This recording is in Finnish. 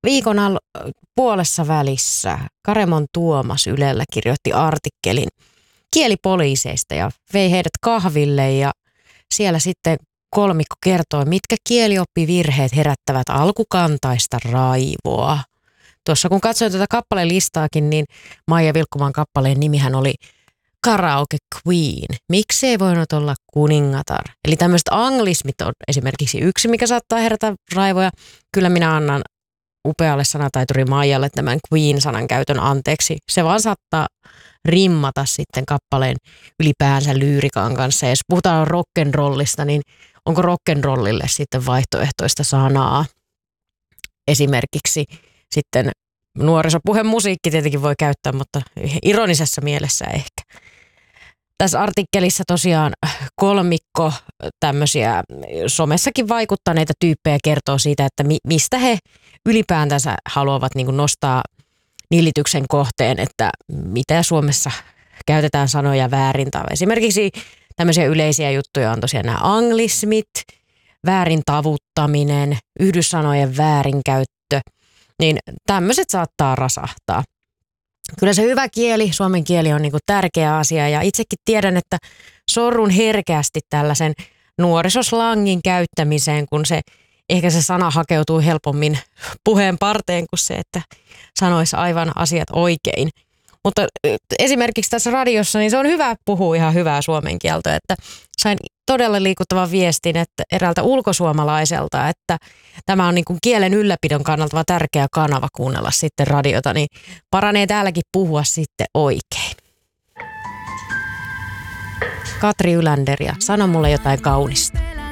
puolessa välissä Karemon Tuomas Ylellä kirjoitti artikkelin kielipoliiseista ja vei heidät kahville ja siellä sitten kolmikko kertoi, mitkä kielioppivirheet herättävät alkukantaista raivoa. Tuossa kun katsoin tätä kappaleen listaakin, niin Maija Vilkkumaan kappaleen nimihän oli Karaoke Queen. Miksi ei voinut olla kuningatar? Eli tämmöiset anglismit on esimerkiksi yksi, mikä saattaa herätä raivoja. Kyllä minä annan upealle sanataituri Maijalle tämän Queen-sanan käytön anteeksi. Se vaan saattaa rimmata sitten kappaleen ylipäänsä lyyrikan kanssa. Ja jos puhutaan rock'n'rollista, niin onko rock'n'rollille sitten vaihtoehtoista sanaa? Esimerkiksi sitten nuorisopuheen musiikki tietenkin voi käyttää, mutta ironisessa mielessä ehkä. Tässä artikkelissa tosiaan kolmikko tämmöisiä somessakin vaikuttaneita tyyppejä kertoo siitä, että mistä he ylipäätänsä haluavat niin kuin nostaa nillityksen kohteen, että mitä Suomessa käytetään sanoja väärin. Tai esimerkiksi tämmöisiä yleisiä juttuja on tosiaan nämä anglismit, väärin tavuttaminen, yhdyssanojen väärinkäyttö, niin tämmöiset saattaa rasahtaa. Kyllä se hyvä kieli, suomen kieli on niin kuin tärkeä asia ja itsekin tiedän, että sorrun herkästi tällaisen nuorisoslangin käyttämiseen, kun ehkä se sana hakeutuu helpommin puheen parteen kuin se, että sanoisi aivan asiat oikein. Mutta esimerkiksi tässä radiossa, niin se on hyvä puhua ihan hyvää suomen kieltä, että sain todella liikuttavan viestin että eräältä ulkosuomalaiselta, että tämä on niin kuin kielen ylläpidon kannalta tärkeä kanava kuunnella sitten radiota, niin paranee täälläkin puhua sitten oikein. Katri Yländer ja sano mulle jotain kaunista.